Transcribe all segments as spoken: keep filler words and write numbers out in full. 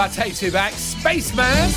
that takes you back. Spaceman.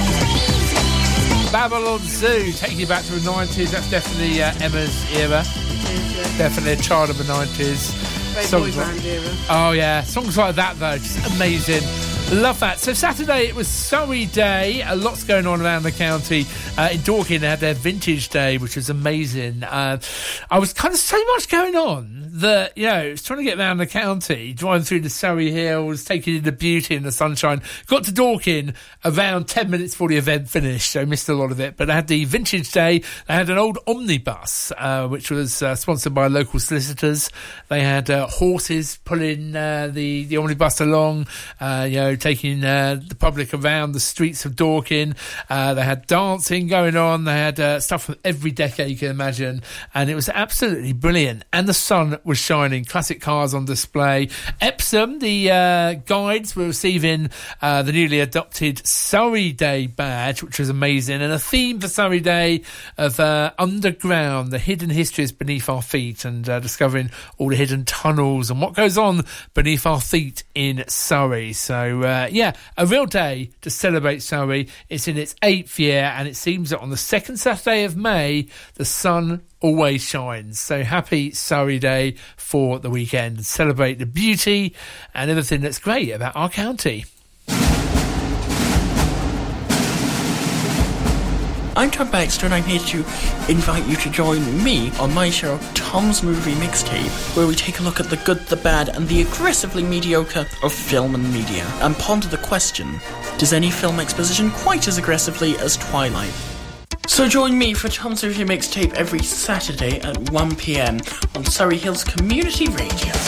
Babylon Zoo, taking you back to the nineties. That's definitely uh, Emma's era. Yeah. Definitely a child of the nineties. Boy band era. Oh yeah, songs like that though, just amazing. Love that. So Saturday it was Surrey Day. A lot's going on around the county. Uh, in Dorking they had their Vintage Day, which was amazing. Uh, I was kind of so much going on that, you know, I was trying to get around the county, driving through the Surrey Hills, taking in the beauty and the sunshine. Got to Dorking around ten minutes before the event finished, so missed a lot of it. But they had the Vintage Day. They had an old omnibus, uh, which was uh, sponsored by local solicitors. They had uh, horses pulling uh, the, the omnibus along, uh, you know, taking uh, the public around the streets of Dorking. Uh, they had dancing going on. They had uh, stuff from every decade you can imagine. And it was absolutely brilliant. And the sun was shining. Classic cars on display. Epsom, the uh, guides were receiving uh, the newly adopted Surrey Day badge, which was amazing. And a theme for Surrey Day of uh, underground, the hidden histories beneath our feet, and uh, discovering all the hidden tunnels and what goes on beneath our feet in Surrey. So, uh, yeah, a real day to celebrate Surrey. It's in its eighth year, and it seems that on the second Saturday of May, the sun always shines. So happy Surrey Day for the weekend. Celebrate the beauty and everything that's great about our county. I'm Tom Baxter, and I'm here to invite you to join me on my show, Tom's Movie Mixtape, where we take a look at the good, the bad, and the aggressively mediocre of film and media, and ponder the question, does any film exposition quite as aggressively as Twilight? So join me for Tom's Movie Mixtape every Saturday at one p.m. on Surrey Hills Community Radio.